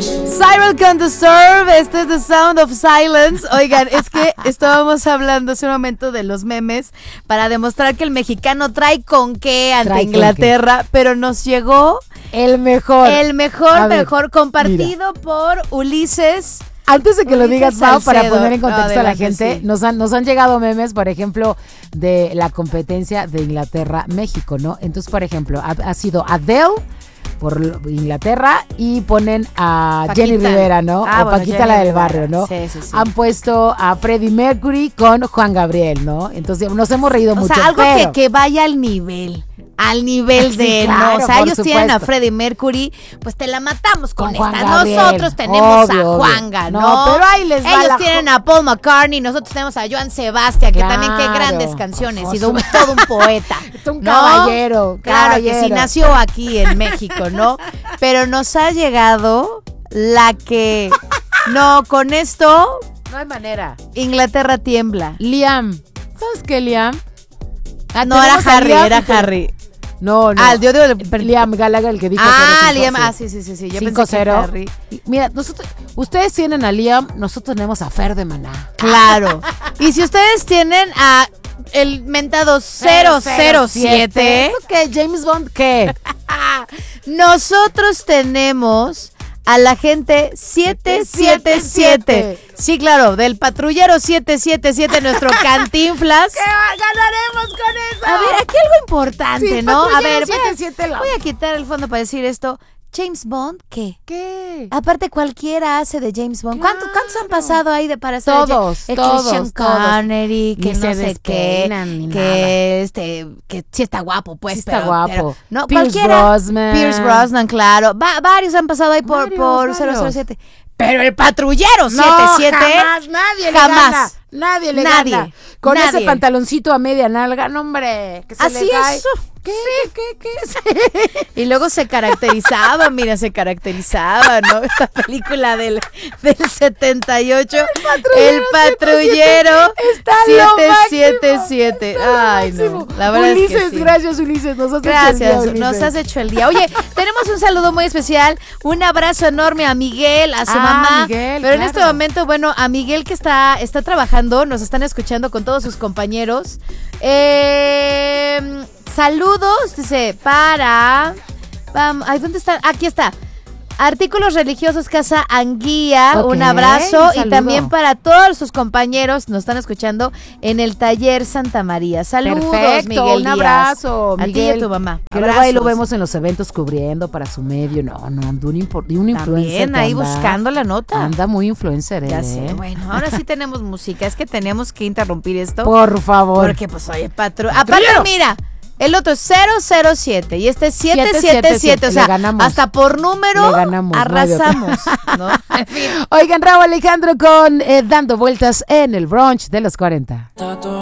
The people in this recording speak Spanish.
Cyril con The Surf, este es The Sound of Silence. Oigan, es que estábamos hablando hace un momento de los memes para demostrar que el mexicano trae con qué ante Inglaterra, pero nos llegó el mejor compartido por Ulises. Antes de que lo digas, Pau, para poner en contexto a la gente, sí. nos han llegado memes, por ejemplo, de la competencia de Inglaterra-México, ¿no? Entonces, por ejemplo, ha sido Adele por Inglaterra y ponen a Paquita. Jenny Rivera, ¿no? O Paquita, Jenny la del barrio, ¿no? Sí. Han puesto a Freddie Mercury con Juan Gabriel, ¿no? Entonces nos hemos reído mucho. O sea, algo que vaya al nivel de claro, ¿no? O sea, ellos tienen a Freddie Mercury, pues te la matamos con esta. Gabriel, nosotros tenemos obvio, a Juanga, ¿no? Pero ahí les va. Ellos tienen a Paul McCartney, nosotros tenemos a Joan Sebastián, que también qué grandes canciones, y todo un poeta. Un caballero. Claro que sí, nació aquí en México, ¿no? Pero nos ha llegado la que, no, con esto, no hay manera. Inglaterra tiembla. Liam, ¿sabes qué, Liam? No, era Harry. No. Ah, yo digo Liam Gallagher, el que dijo. Liam. Sí. Yo 5-0. Mira, ustedes tienen a Liam, nosotros tenemos a Fer de Maná. Claro. Y si ustedes tienen a el mentado 007. ¿Eso qué? ¿James Bond qué? Nosotros tenemos a la gente 777. Sí, claro, del patrullero 777, nuestro Cantinflas. ¿Qué ganaremos con eso? A ver, aquí algo importante, sí, ¿no? A ver, 77 voy a quitar el fondo para decir esto. James Bond, ¿qué? ¿Qué? Aparte, cualquiera hace de James Bond. Claro. ¿Cuántos han pasado ahí para ser todos, Christian Connery, que no sé qué, que sí está guapo, pues. Sí está guapo. No, Pierce Brosnan, claro. Varios han pasado ahí por 007. Pero el patrullero 77. Jamás, nadie le gana. Con ese pantaloncito a media nalga, no, hombre. Que se así le cae. es. ¿Qué? Y luego se caracterizaba, ¿no? Esta película del 78. El patrullero está 777. Ay, no. La verdad Ulises, es que sí. Gracias, Ulises. Nos has hecho el día. Oye, tenemos un saludo muy especial. Un abrazo enorme a Miguel, a su mamá. Miguel, pero en este momento, bueno, a Miguel que está trabajando, nos están escuchando con todos sus compañeros. Saludos, dice, ¿dónde está? Aquí está. Artículos Religiosos Casa Anguía, okay, un abrazo y también para todos sus compañeros nos están escuchando en el Taller Santa María. Saludos, perfecto, Miguel un abrazo, Díaz. Miguel. A ti y a tu mamá. Que luego ahí lo vemos en los eventos cubriendo para su medio. No, de un influencer. También ahí buscando la nota. Anda muy influencer, ya sé. Bueno, ahora sí tenemos música. Es que tenemos que interrumpir esto. Por favor. Porque pues oye, aparte mira. El otro es 007 y este es 777, o sea, hasta por número arrasamos, ¿no? En fin. Oigan, Raúl Alejandro con Dando Vueltas en el Brunch de los 40.